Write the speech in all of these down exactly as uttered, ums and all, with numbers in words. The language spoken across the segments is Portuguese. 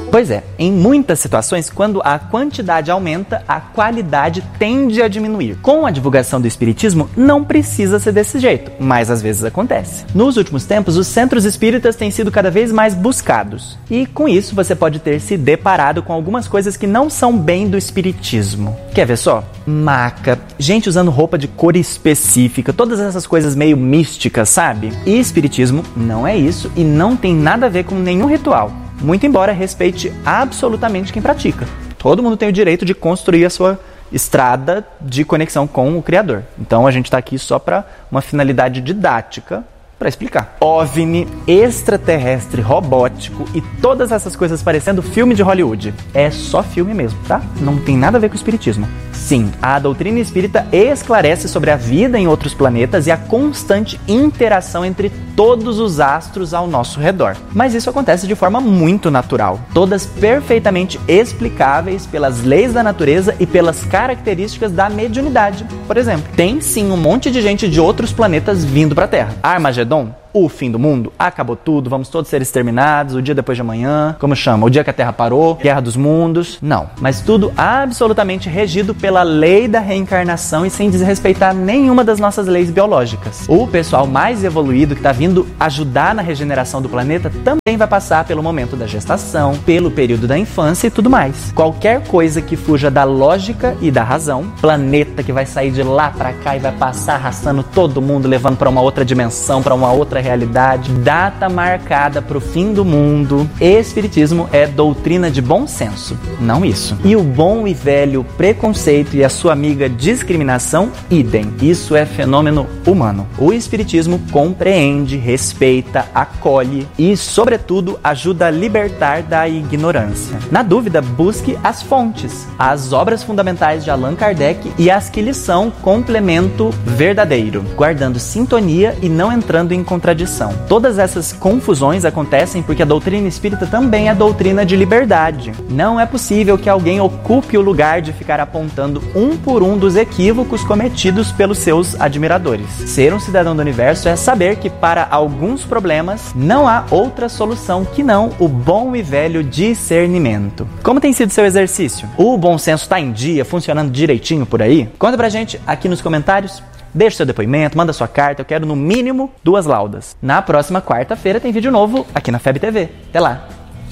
Pois é, em muitas situações, quando a quantidade aumenta, a qualidade tende a diminuir. Com a divulgação do espiritismo, não precisa ser desse jeito, mas às vezes acontece. Nos últimos tempos, os centros espíritas têm sido cada vez mais buscados. E com isso, você pode ter se deparado com algumas coisas que não são bem do espiritismo. Quer ver só? Maca, gente usando roupa de cor específica, todas essas coisas meio místicas, sabe? E espiritismo não é isso e não tem nada a ver com nenhum ritual. Muito embora respeite absolutamente quem pratica. Todo mundo tem o direito de construir a sua estrada de conexão com o Criador. Então a gente está aqui só para uma finalidade didática, para explicar. OVNI, extraterrestre, robótico e todas essas coisas parecendo filme de Hollywood. É só filme mesmo, tá? Não tem nada a ver com o espiritismo. Sim, a doutrina espírita esclarece sobre a vida em outros planetas e a constante interação entre todos os astros ao nosso redor. Mas isso acontece de forma muito natural, todas perfeitamente explicáveis pelas leis da natureza e pelas características da mediunidade. Por exemplo, tem sim um monte de gente de outros planetas vindo para a Terra. Armagedon? O fim do mundo? Acabou tudo, vamos todos ser exterminados, o dia depois de amanhã, como chama? O dia que a Terra parou, Guerra dos Mundos? Não, mas tudo absolutamente regido pela lei da reencarnação e sem desrespeitar nenhuma das nossas leis biológicas. O pessoal mais evoluído que está vindo ajudar na regeneração do planeta também vai passar pelo momento da gestação, pelo período da infância e tudo mais. Qualquer coisa que fuja da lógica e da razão, planeta que vai sair de lá para cá e vai passar arrastando todo mundo, levando para uma outra dimensão, para uma outra realidade, data marcada para o fim do mundo. Espiritismo é doutrina de bom senso, não isso. E o bom e velho preconceito e a sua amiga discriminação, idem. Isso é fenômeno humano. O espiritismo compreende, respeita, acolhe e, sobretudo, ajuda a libertar da ignorância. Na dúvida, busque as fontes, as obras fundamentais de Allan Kardec e as que lhe são complemento verdadeiro, guardando sintonia e não entrando em contradição. Todas essas confusões acontecem porque a doutrina espírita também é doutrina de liberdade. Não é possível que alguém ocupe o lugar de ficar apontando um por um dos equívocos cometidos pelos seus admiradores. Ser um cidadão do universo é saber que para alguns problemas não há outra solução que não o bom e velho discernimento. Como tem sido seu exercício? O bom senso está em dia, funcionando direitinho por aí? Conta pra gente aqui nos comentários. Deixe seu depoimento, manda sua carta, eu quero no mínimo duas laudas. Na próxima quarta-feira tem vídeo novo aqui na F E B T V. Até lá!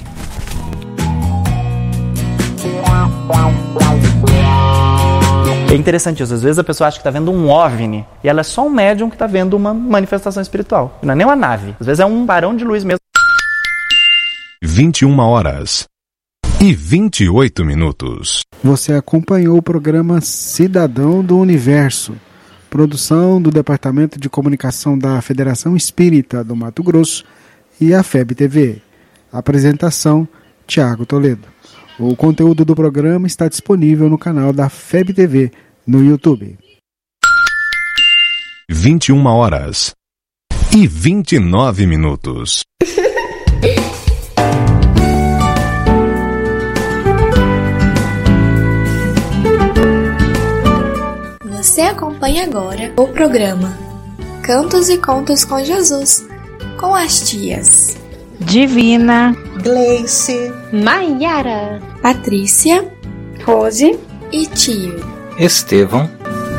É interessante isso, às vezes a pessoa acha que está vendo um OVNI e ela é só um médium que está vendo uma manifestação espiritual. Não é nem uma nave, às vezes é um barão de luz mesmo. vinte e uma horas e vinte e oito minutos. Você acompanhou o programa Cidadão do Universo. Produção do Departamento de Comunicação da Federação Espírita do Mato Grosso e a F E B T V. Apresentação, Tiago Toledo. O conteúdo do programa está disponível no canal da F E B T V no YouTube. vinte e uma horas e vinte e nove minutos. Você acompanha agora o programa Cantos e Contos com Jesus, com as tias Divina, Gleice, Maiara, Patrícia, Rose e tio Estevão.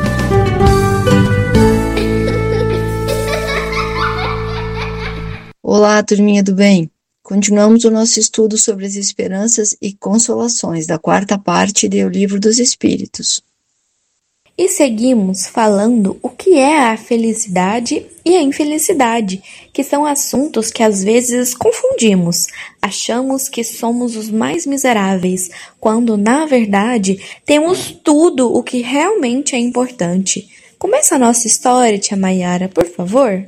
Olá, turminha do bem. Continuamos o nosso estudo sobre as esperanças e consolações da quarta parte do Livro dos Espíritos. E seguimos falando o que é a felicidade e a infelicidade, que são assuntos que às vezes confundimos. Achamos que somos os mais miseráveis, quando na verdade temos tudo o que realmente é importante. Começa a nossa história, tia Maiara, por favor.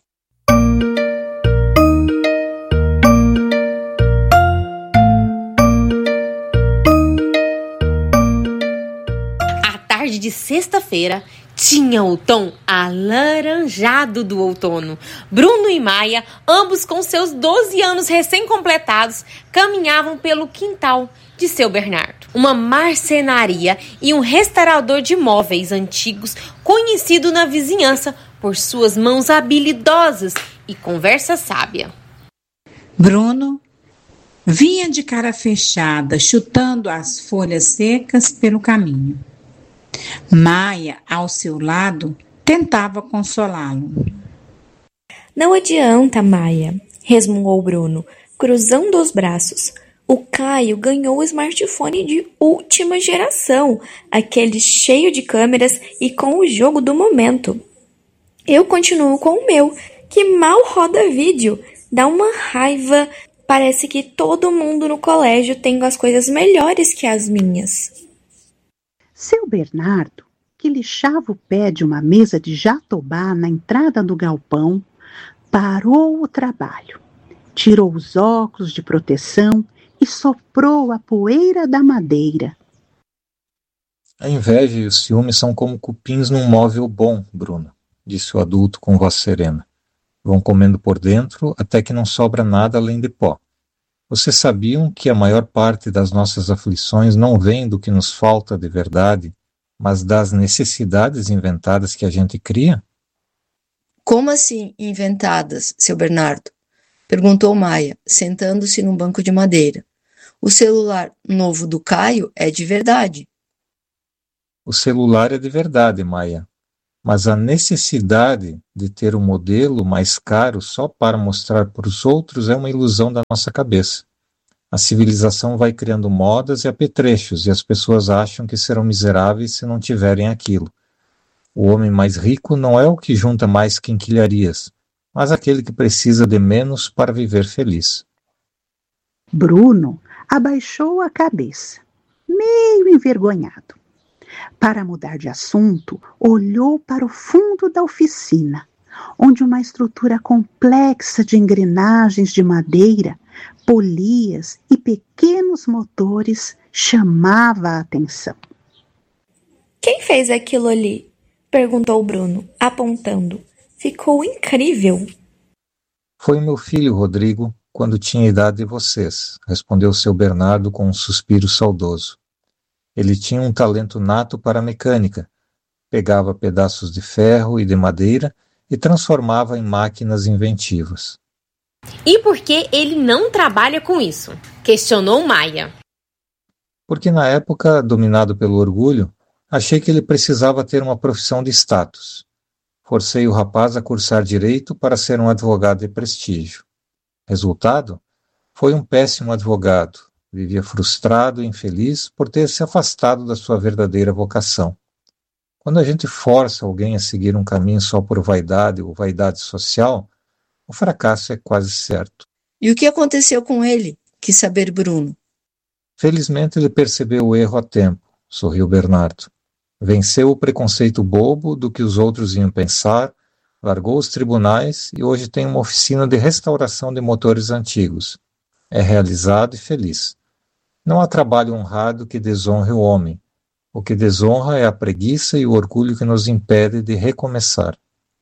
De sexta-feira tinha o tom alaranjado do outono. Bruno e Maia, ambos com seus doze anos recém-completados, caminhavam pelo quintal de seu Bernardo. Uma marcenaria e um restaurador de móveis antigos, conhecido na vizinhança por suas mãos habilidosas e conversa sábia. Bruno, Vinha de cara fechada, chutando as folhas secas pelo caminho. Maia, ao seu lado, tentava consolá-lo. Não adianta, Maia, resmungou Bruno, cruzando os braços. O Caio ganhou o smartphone de última geração, aquele cheio de câmeras e com o jogo do momento. Eu continuo com o meu, que mal roda vídeo. Dá uma raiva. Parece que todo mundo no colégio tem as coisas melhores que as minhas. Seu Bernardo, que lixava o pé de uma mesa de jatobá na entrada do galpão, parou o trabalho, tirou os óculos de proteção e soprou a poeira da madeira. A inveja e o ciúme são como cupins num móvel bom, Bruno, disse o adulto com voz serena. Vão comendo por dentro até que não sobra nada além de pó. Vocês sabiam que a maior parte das nossas aflições não vem do que nos falta de verdade, mas das necessidades inventadas que a gente cria? Como assim inventadas, seu Bernardo? Perguntou Maia, sentando-se num banco de madeira. O celular novo do Caio é de verdade. O celular é de verdade, Maia. Mas a necessidade de ter um modelo mais caro só para mostrar para os outros é uma ilusão da nossa cabeça. A civilização vai criando modas e apetrechos e as pessoas acham que serão miseráveis se não tiverem aquilo. O homem mais rico não é o que junta mais quinquilharias, mas aquele que precisa de menos para viver feliz. Bruno abaixou a cabeça, meio envergonhado. Para mudar de assunto, olhou para o fundo da oficina, onde uma estrutura complexa de engrenagens de madeira, polias e pequenos motores chamava a atenção. Quem fez aquilo ali? Perguntou Bruno, apontando. Ficou incrível. Foi meu filho, Rodrigo, quando tinha a idade de vocês, respondeu seu Bernardo com um suspiro saudoso. Ele tinha um talento nato para a mecânica. Pegava pedaços de ferro e de madeira e transformava em máquinas inventivas. E por que ele não trabalha com isso? Questionou Maia. Porque na época, dominado pelo orgulho, achei que ele precisava ter uma profissão de status. Forcei o rapaz a cursar direito para ser um advogado de prestígio. Resultado? Foi um péssimo advogado. Vivia frustrado e infeliz por ter se afastado da sua verdadeira vocação. Quando a gente força alguém a seguir um caminho só por vaidade ou vaidade social, o fracasso é quase certo. E o que aconteceu com ele? Quis saber Bruno. Felizmente ele percebeu o erro a tempo, sorriu Bernardo. Venceu o preconceito bobo do que os outros iam pensar, largou os tribunais e hoje tem uma oficina de restauração de motores antigos. É realizado e feliz. Não há trabalho honrado que desonre o homem. O que desonra é a preguiça e o orgulho que nos impede de recomeçar.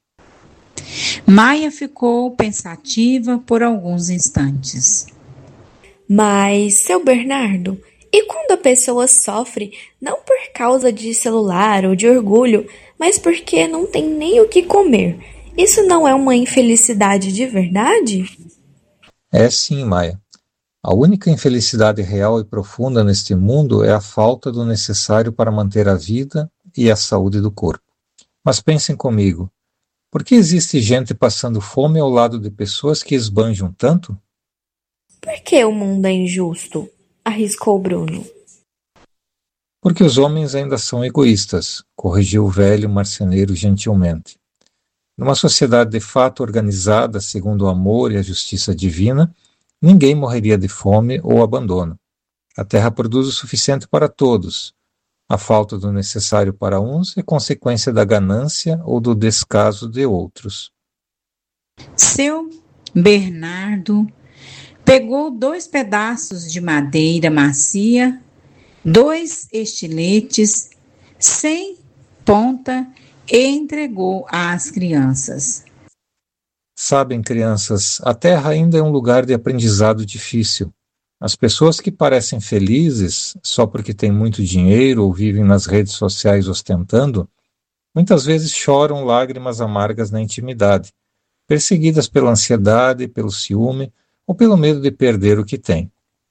Maia ficou pensativa por alguns instantes. Mas, seu Bernardo, e quando a pessoa sofre, não por causa de celular ou de orgulho, mas porque não tem nem o que comer, isso não é uma infelicidade de verdade? É sim, Maia. A única infelicidade real e profunda neste mundo é a falta do necessário para manter a vida e a saúde do corpo. Mas pensem comigo, por que existe gente passando fome ao lado de pessoas que esbanjam tanto? Por que o mundo é injusto? Arriscou Bruno. Porque os homens ainda são egoístas, corrigiu o velho marceneiro gentilmente. Numa sociedade de fato organizada segundo o amor e a justiça divina, ninguém morreria de fome ou abandono. A terra produz o suficiente para todos. A falta do necessário para uns é consequência da ganância ou do descaso de outros. Seu Bernardo pegou dois pedaços de madeira macia, dois estiletes, sem ponta e entregou às crianças. Sabem, crianças, a Terra ainda é um lugar de aprendizado difícil. As pessoas que parecem felizes só porque têm muito dinheiro ou vivem nas redes sociais ostentando, muitas vezes choram lágrimas amargas na intimidade, perseguidas pela ansiedade, pelo ciúme ou pelo medo de perder o que têm.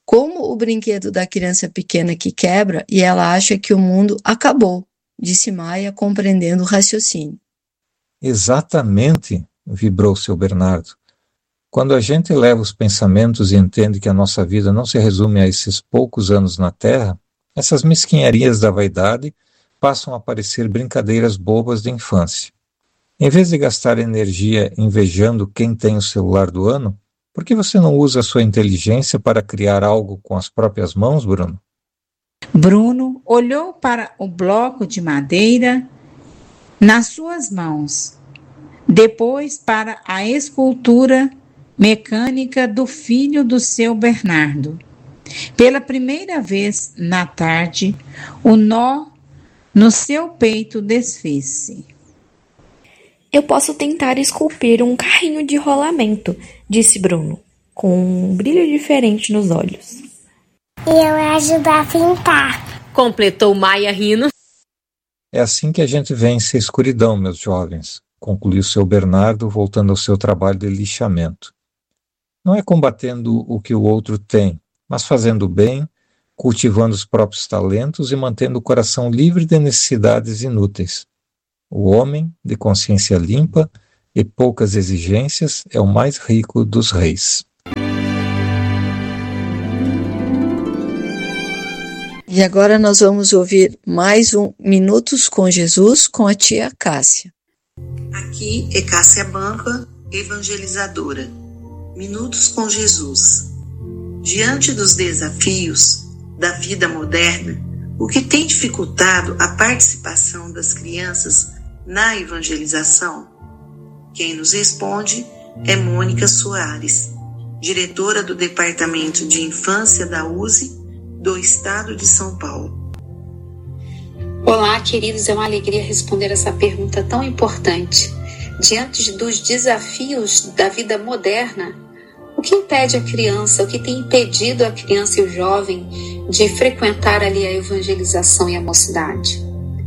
Como o brinquedo da criança pequena que quebra e ela acha que o mundo acabou, disse Maia, compreendendo o raciocínio. Exatamente, vibrou seu Bernardo. Quando a gente eleva os pensamentos e entende que a nossa vida não se resume a esses poucos anos na Terra, essas mesquinharias da vaidade passam a parecer brincadeiras bobas de infância. Em vez de gastar energia invejando quem tem o celular do ano, por que você não usa a sua inteligência para criar algo com as próprias mãos, Bruno? Bruno olhou para o bloco de madeira nas suas mãos, depois para a escultura mecânica do filho do seu Bernardo. Pela primeira vez na tarde, o nó no seu peito desfez-se. Eu posso tentar esculpir um carrinho de rolamento, disse Bruno, com um brilho diferente nos olhos. E eu ajudar a pintar, completou Maia rindo. É assim que a gente vence a escuridão, meus jovens, concluiu seu Bernardo, voltando ao seu trabalho de lixamento. Não é combatendo o que o outro tem, mas fazendo bem, cultivando os próprios talentos e mantendo o coração livre de necessidades inúteis. O homem, de consciência limpa e poucas exigências, é o mais rico dos reis. E agora nós vamos ouvir mais um Minutos com Jesus com a tia Cássia. Aqui é Cássia Bampa, evangelizadora. Minutos com Jesus. Diante dos desafios da vida moderna, o que tem dificultado a participação das crianças na evangelização? Quem nos responde é Mônica Soares, diretora do Departamento de Infância da U S E do Estado de São Paulo. Olá, queridos, é uma alegria responder essa pergunta tão importante. Diante dos desafios da vida moderna, o que impede a criança, o que tem impedido a criança e o jovem de frequentar ali a evangelização e a mocidade?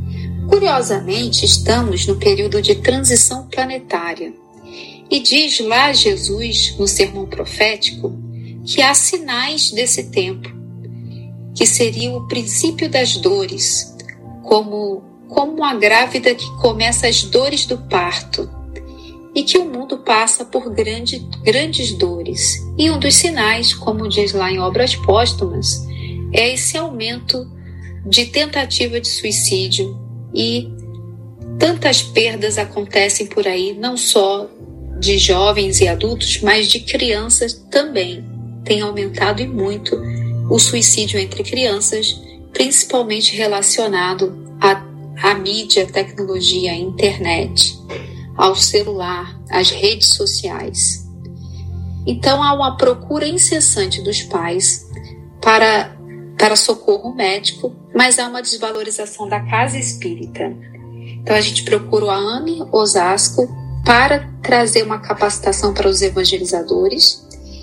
Curiosamente, estamos no período de transição planetária. E diz lá Jesus, no sermão profético, que há sinais desse tempo, que seria o princípio das dores, como, como uma grávida que começa as dores do parto, e que o mundo passa por grande, grandes dores. E um dos sinais, como diz lá em Obras Póstumas, é esse aumento de tentativa de suicídio, e tantas perdas acontecem por aí, não só de jovens e adultos, mas de crianças também. Tem aumentado e muito o suicídio entre crianças, principalmente relacionado à, à mídia, à tecnologia, à internet, ao celular, às redes sociais. Então há uma procura incessante dos pais para, para socorro médico, mas há uma desvalorização da casa espírita. Então a gente procurou a AME Osasco para trazer uma capacitação para os evangelizadores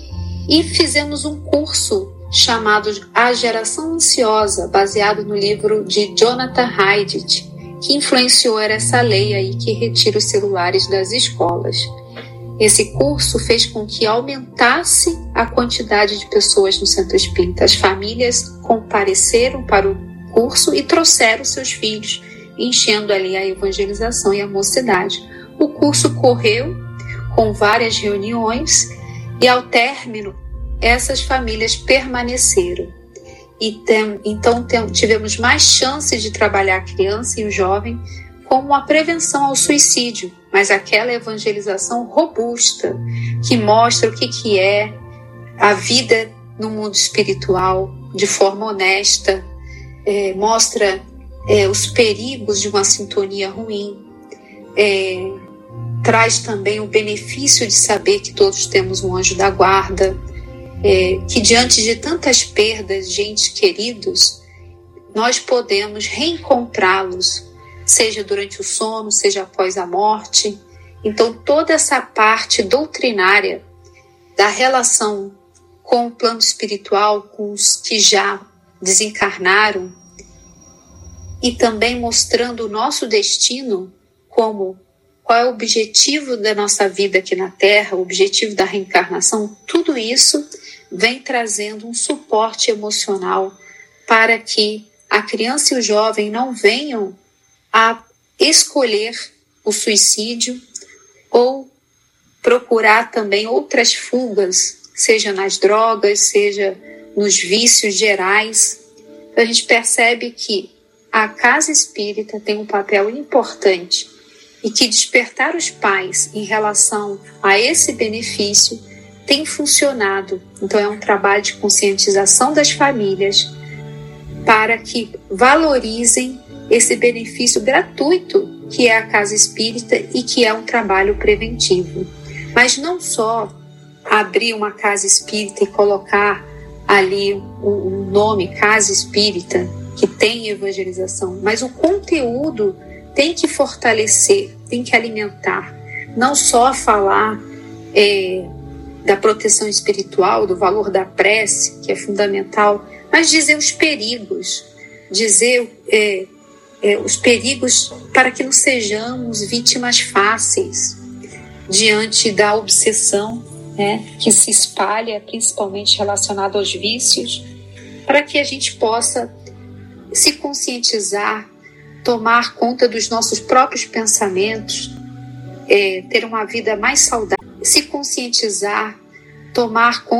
e fizemos um curso chamado A Geração Ansiosa, baseado no livro de Jonathan Haidt, que influenciou essa lei aí que retira os celulares das escolas. Esse curso fez com que aumentasse a quantidade de pessoas no centro espírita. As famílias compareceram para o curso e trouxeram seus filhos, enchendo ali a evangelização e a mocidade. O curso correu com várias reuniões e, ao término, essas famílias permaneceram. E tem, então tem, tivemos mais chance de trabalhar a criança e o jovem como uma prevenção ao suicídio, mas aquela evangelização robusta, que mostra o que, que é a vida no mundo espiritual de forma honesta, é, mostra é, os perigos de uma sintonia ruim, é, traz também o benefício de saber que todos temos um anjo da guarda, é, que diante de tantas perdas de entes queridos, nós podemos reencontrá-los, seja durante o sono, seja após a morte. Então toda essa parte doutrinária da relação com o plano espiritual, com os que já desencarnaram, e também mostrando o nosso destino, como qual é o objetivo da nossa vida aqui na Terra, o objetivo da reencarnação, tudo isso vem trazendo um suporte emocional para que a criança e o jovem não venham a escolher o suicídio ou procurar também outras fugas, seja nas drogas, seja nos vícios gerais. Então, a gente percebe que a casa espírita tem um papel importante e que despertar os pais em relação a esse benefício tem funcionado. Então, é um trabalho de conscientização das famílias para que valorizem esse benefício gratuito que é a casa espírita e que é um trabalho preventivo. Mas não só abrir uma casa espírita e colocar ali o nome casa espírita, que tem evangelização, mas o conteúdo tem que fortalecer, tem que alimentar. Não só falar é, da proteção espiritual, do valor da prece, que é fundamental, mas dizer os perigos, dizer é, é, os perigos para que não sejamos vítimas fáceis diante da obsessão, né, que se espalha, principalmente relacionada aos vícios, para que a gente possa se conscientizar, tomar conta dos nossos próprios pensamentos, é, ter uma vida mais saudável, se conscientizar, tomar conta